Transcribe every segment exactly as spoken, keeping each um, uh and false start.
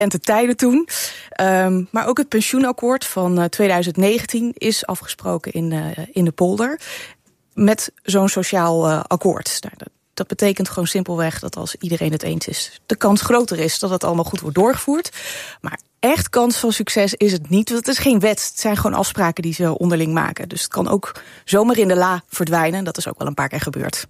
turbulente tijden toen. Um, maar ook het pensioenakkoord van uh, twintig negentien is afgesproken in, uh, in de polder. Met zo'n sociaal uh, akkoord. Nou, dat, dat betekent gewoon simpelweg dat als iedereen het eens is, de kans groter is dat het allemaal goed wordt doorgevoerd. Maar echt kans van succes is het niet. Want het is geen wet. Het zijn gewoon afspraken die ze onderling maken. Dus het kan ook zomaar in de la verdwijnen. Dat is ook wel een paar keer gebeurd.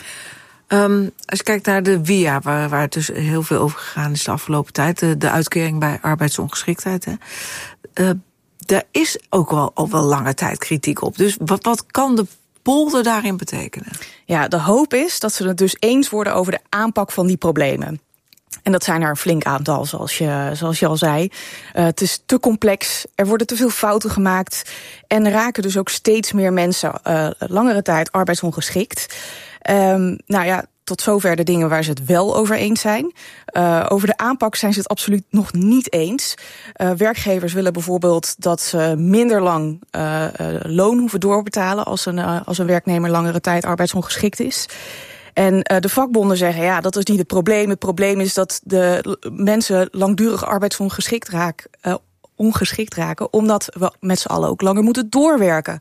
Um, als je kijkt naar de W I A, waar, waar het dus heel veel over gegaan is de afgelopen tijd, de, de uitkering bij arbeidsongeschiktheid, hè, uh, daar is ook wel al wel lange tijd kritiek op. Dus wat, wat kan de polder daarin betekenen? Ja, de hoop is dat ze het dus eens worden over de aanpak van die problemen. En dat zijn er een flink aantal, zoals je, zoals je al zei. Uh, het is te complex, er worden te veel fouten gemaakt en er raken dus ook steeds meer mensen uh, langere tijd arbeidsongeschikt. Um, nou ja, tot zover de dingen waar ze het wel over eens zijn. Uh, over de aanpak zijn ze het absoluut nog niet eens. Uh, werkgevers willen bijvoorbeeld dat ze minder lang uh, uh, loon hoeven doorbetalen als een, uh, als een werknemer langere tijd arbeidsongeschikt is. En uh, de vakbonden zeggen, ja, dat is niet het probleem. Het probleem is dat de mensen langdurig arbeidsongeschikt raken, uh, ongeschikt raken, omdat we met z'n allen ook langer moeten doorwerken.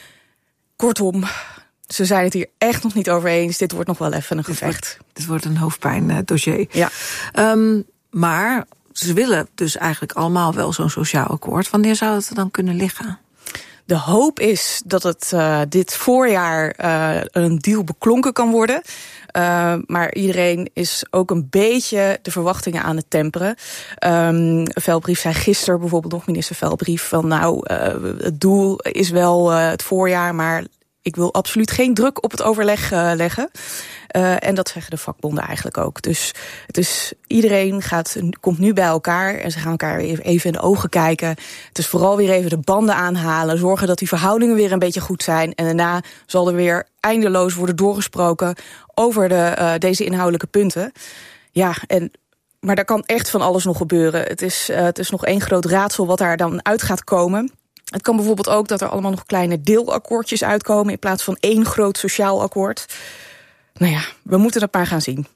Kortom, ze zijn het hier echt nog niet over eens. Dit wordt nog wel even een gevecht. Dit wordt, dit wordt een hoofdpijndossier. Ja. Um, maar ze willen dus eigenlijk allemaal wel zo'n sociaal akkoord. Wanneer zou het er dan kunnen liggen? De hoop is dat het uh, dit voorjaar uh, een deal beklonken kan worden. Uh, maar iedereen is ook een beetje de verwachtingen aan het temperen. Um, Velbrief zei gisteren bijvoorbeeld nog, minister Velbrief, van nou, uh, het doel is wel uh, het voorjaar, maar ik wil absoluut geen druk op het overleg uh, leggen. Uh, en dat zeggen de vakbonden eigenlijk ook. Dus het is, iedereen gaat, komt nu bij elkaar en ze gaan elkaar even in de ogen kijken. Het is vooral weer even de banden aanhalen, zorgen dat die verhoudingen weer een beetje goed zijn. En daarna zal er weer eindeloos worden doorgesproken over de, uh, deze inhoudelijke punten. Ja, en maar daar kan echt van alles nog gebeuren. Het is, uh, het is nog één groot raadsel wat daar dan uit gaat komen. Het kan bijvoorbeeld ook dat er allemaal nog kleine deelakkoordjes uitkomen in plaats van één groot sociaal akkoord. Nou ja, we moeten dat maar gaan zien.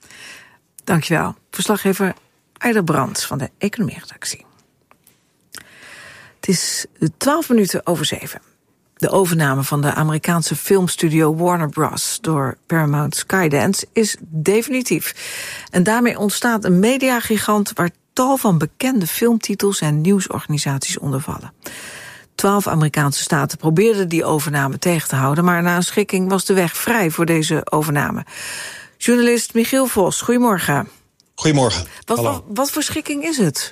Dankjewel. Verslaggever Aida Brands van de Economie-redactie. Het is twaalf minuten over zeven. De overname van de Amerikaanse filmstudio Warner Bros. Door Paramount Skydance is definitief. En daarmee ontstaat een mediagigant waar tal van bekende filmtitels en nieuwsorganisaties onder vallen. Twaalf Amerikaanse staten probeerden die overname tegen te houden, maar na een schikking was de weg vrij voor deze overname. Journalist Michiel Vos, goedemorgen. Goedemorgen. Wat, Hallo. wat, wat voor schikking is het?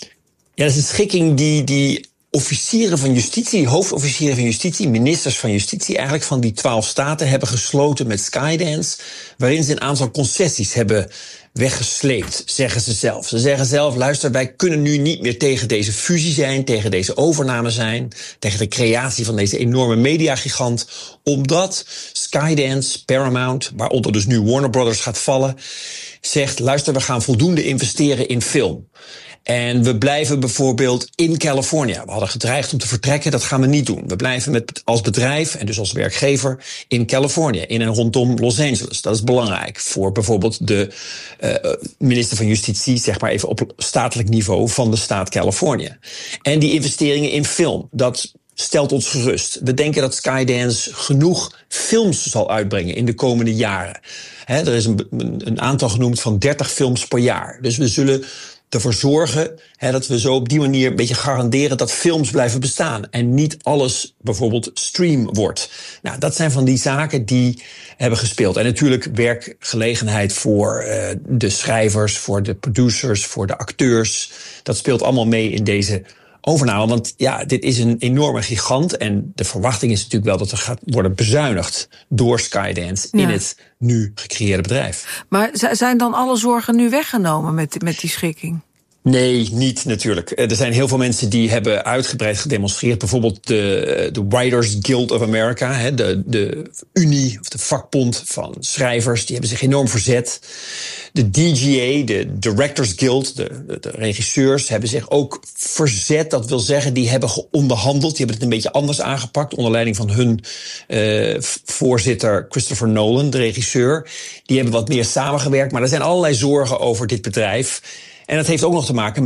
Ja, dat is een schikking die, die officieren van justitie, hoofdofficieren van justitie, ministers van justitie, eigenlijk van die twaalf staten hebben gesloten met Skydance, waarin ze een aantal concessies hebben weggesleept, zeggen ze zelf. Ze zeggen zelf, luister, wij kunnen nu niet meer tegen deze fusie zijn, tegen deze overname zijn, tegen de creatie van deze enorme mediagigant, omdat Skydance, Paramount, waaronder dus nu Warner Brothers gaat vallen, zegt, luister, we gaan voldoende investeren in film. En we blijven bijvoorbeeld in Californië. We hadden gedreigd om te vertrekken, dat gaan we niet doen. We blijven met, als bedrijf en dus als werkgever in Californië, in en rondom Los Angeles. Dat is belangrijk voor bijvoorbeeld de uh, minister van Justitie, zeg maar even op statelijk niveau van de staat Californië. En die investeringen in film, dat stelt ons gerust. We denken dat Skydance genoeg films zal uitbrengen in de komende jaren. He, er is een, een aantal genoemd van dertig films per jaar. Dus we zullen ervoor zorgen he, dat we zo op die manier een beetje garanderen dat films blijven bestaan en niet alles bijvoorbeeld stream wordt. Nou, dat zijn van die zaken die hebben gespeeld. En natuurlijk werkgelegenheid voor uh, de schrijvers, voor de producers, voor de acteurs. Dat speelt allemaal mee in deze overname. Want ja, dit is een enorme gigant en de verwachting is natuurlijk wel dat er gaat worden bezuinigd door Skydance in ja. het nu gecreëerde bedrijf. Maar zijn dan alle zorgen nu weggenomen met, met die schikking? Nee, niet natuurlijk. Er zijn heel veel mensen die hebben uitgebreid gedemonstreerd. Bijvoorbeeld de, de Writers Guild of America, de, de unie of de vakbond van schrijvers. Die hebben zich enorm verzet. De D G A, de Directors Guild, de, de, de regisseurs, hebben zich ook verzet. Dat wil zeggen, die hebben onderhandeld. Die hebben het een beetje anders aangepakt. Onder leiding van hun uh, voorzitter Christopher Nolan, de regisseur. Die hebben wat meer samengewerkt. Maar er zijn allerlei zorgen over dit bedrijf. En dat heeft ook nog te maken